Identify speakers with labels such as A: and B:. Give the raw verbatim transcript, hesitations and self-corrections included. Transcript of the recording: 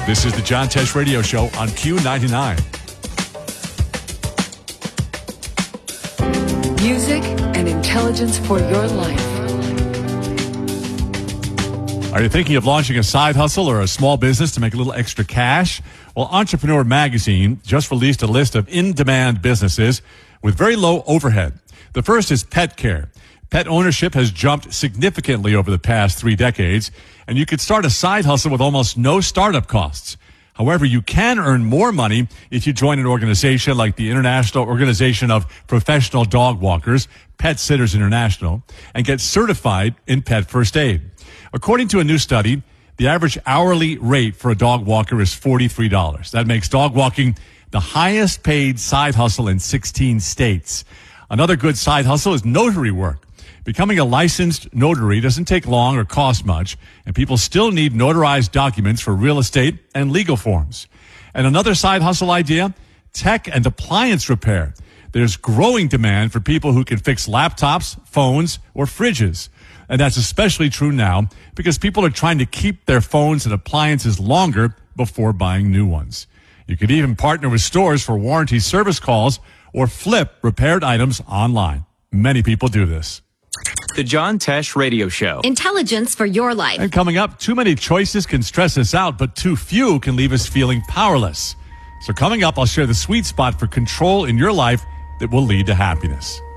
A: This is the John Tesh Radio Show on Q ninety-nine.
B: Music and intelligence for your life.
A: Are you thinking of launching a side hustle or a small business to make a little extra cash? Well, Entrepreneur Magazine just released a list of in-demand businesses with very low overhead. The first is pet care. Pet ownership has jumped significantly over the past three decades, and you could start a side hustle with almost no startup costs. However, you can earn more money if you join an organization like the International Organization of Professional Dog Walkers, Pet Sitters International, and get certified in pet first aid. According to a new study, the average hourly rate for a dog walker is forty-three dollars. That makes dog walking the highest paid side hustle in sixteen states. Another good side hustle is notary work. Becoming a licensed notary doesn't take long or cost much, and people still need notarized documents for real estate and legal forms. And another side hustle idea, tech and appliance repair. There's growing demand for people who can fix laptops, phones, or fridges. And that's especially true now because people are trying to keep their phones and appliances longer before buying new ones. You could even partner with stores for warranty service calls or flip repaired items online. Many people do this.
C: The John Tesh Radio Show.
D: Intelligence for your life.
A: And coming up, too many choices can stress us out, but too few can leave us feeling powerless. So coming up, I'll share the sweet spot for control in your life that will lead to happiness.